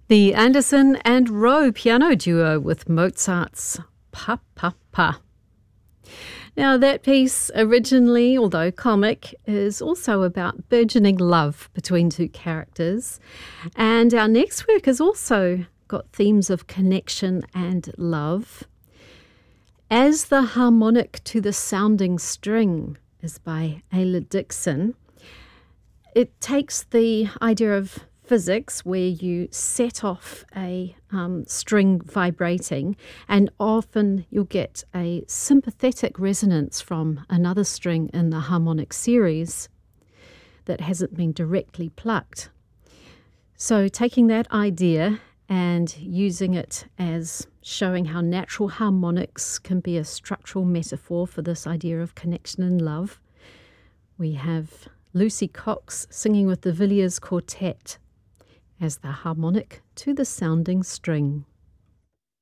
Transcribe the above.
The Anderson and Rowe piano duo with Mozart's Pa Pa Pa. Now that piece originally, although comic, is also about burgeoning love between two characters. And our next work has also got themes of connection and love. As the Harmonic to the Sounding String is by Ayla Dixon. It takes the idea of physics where you set off a string vibrating, and often you'll get a sympathetic resonance from another string in the harmonic series that hasn't been directly plucked. So taking that idea and using it as showing how natural harmonics can be a structural metaphor for this idea of connection and love, we have Lucy Cox singing with the Villiers Quartet as the Harmonic to the Sounding String.